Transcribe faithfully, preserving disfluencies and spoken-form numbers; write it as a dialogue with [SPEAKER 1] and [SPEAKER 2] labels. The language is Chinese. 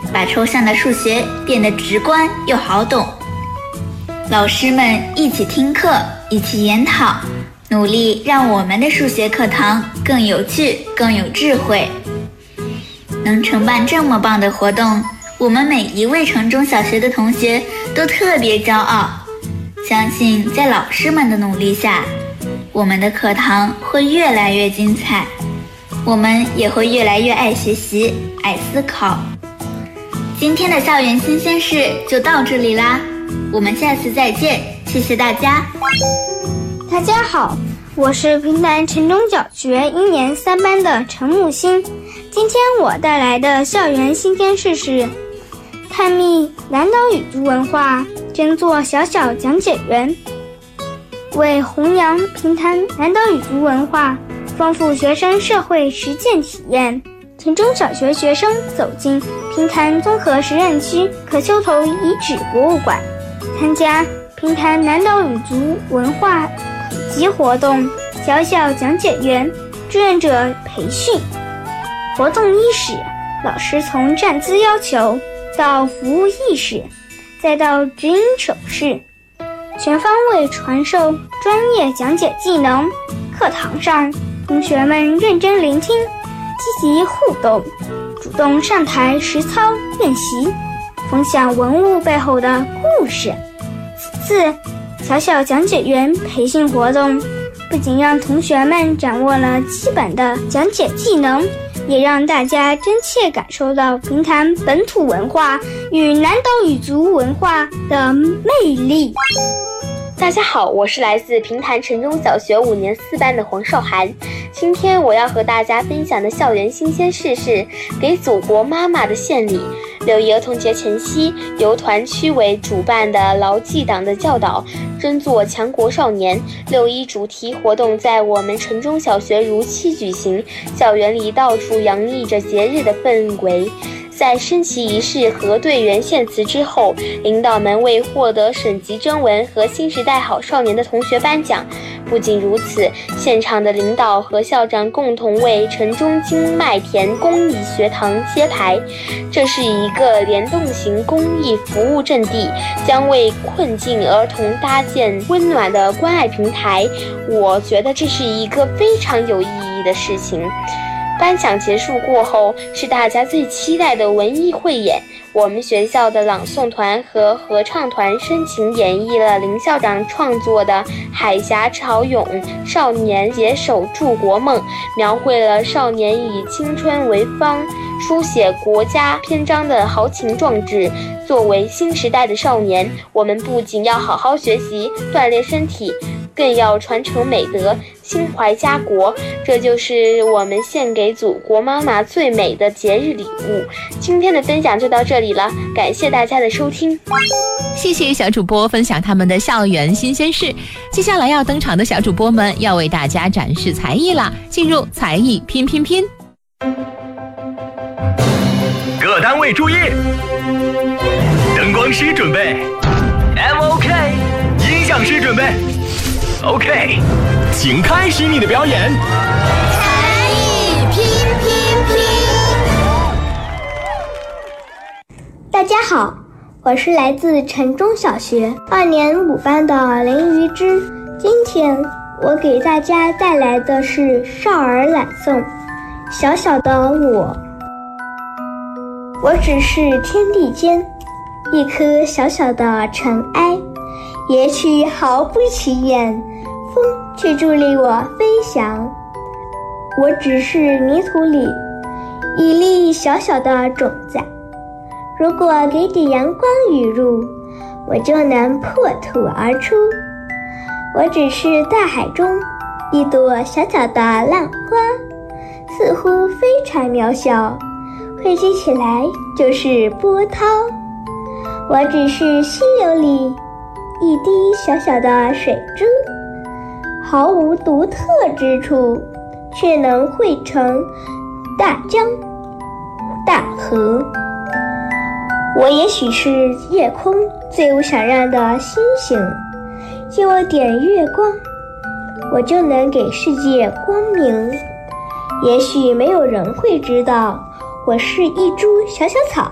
[SPEAKER 1] 把抽象的数学变得直观又好懂。老师们一起听课，一起研讨，努力让我们的数学课堂更有趣，更有智慧。能承办这么棒的活动，我们每一位城中小学的同学都特别骄傲。相信在老师们的努力下，我们的课堂会越来越精彩，我们也会越来越爱学习，爱思考。今天的校园新鲜事就到这里啦，我们下次再见，谢谢大家。
[SPEAKER 2] 大家好，我是平潭城中小学一年三班的陈木星。今天我带来的校园新鲜事是探秘南岛语族文化，争做小小讲解员。为弘扬平潭南岛语族文化，丰富学生社会实践体验，城中小学学生走进平潭综合实验区可丘头遗址博物馆，参加平潭南岛语族文化普及活动小小讲解员志愿者培训。活动伊始，老师从站姿要求到服务意识，再到指引手势，全方位传授专业讲解技能。课堂上，同学们认真聆听，积极互动，主动上台实操练习，分享文物背后的故事。此次小小讲解员培训活动不仅让同学们掌握了基本的讲解技能，也让大家真切感受到平潭本土文化与南岛语族文化的魅力。
[SPEAKER 3] 大家好，我是来自平潭城中小学五年四班的黄少涵。今天我要和大家分享的校园新鲜事是给祖国妈妈的献礼。六一儿童节前夕，由团区委主办的牢记党的教导，争做强国少年六一主题活动在我们城中小学如期举行，校园里到处洋溢着节日的氛围。在升旗仪式和队员献词之后，领导们为获得省级征文和新时代好少年的同学颁奖。不仅如此，现场的领导和校长共同为城中金麦田公益学堂揭牌。这是一个联动型公益服务阵地，将为困境儿童搭建温暖的关爱平台。我觉得这是一个非常有意义的事情。颁奖结束过后，是大家最期待的文艺汇演。我们学校的朗诵团和合唱团深情演绎了林校长创作的《海峡潮涌，少年携手筑国梦》，描绘了少年以青春为方，书写国家篇章的豪情壮志。作为新时代的少年，我们不仅要好好学习，锻炼身体，更要传承美德，心怀家国。这就是我们献给祖国妈妈最美的节日礼物。今天的分享就到这里了，感谢大家的收听。
[SPEAKER 4] 谢谢小主播分享他们的校园新鲜事。接下来要登场的小主播们要为大家展示才艺啦，进入才艺拼拼拼。
[SPEAKER 5] 各单位注意，灯光师准备 M O K， 音响师准备 OK， 请开始你的表演。
[SPEAKER 6] 才艺拼拼拼。
[SPEAKER 2] 大家好，我是来自城中小学二年五班的林于之。今天我给大家带来的是少儿朗诵《小小的我》。我只是天地间一颗小小的尘埃，也许毫不起眼，风却助力我飞翔。我只是泥土里一粒小小的种子，如果给点阳光雨露，我就能破土而出。我只是大海中一朵小小的浪花，似乎非常渺小，汇集起来就是波涛。我只是溪流里一滴小小的水珠，毫无独特之处，却能汇成大江大河。我也许是夜空最无闪亮的星星，借我点月光，我就能给世界光明。也许没有人会知道，我是一株小小草，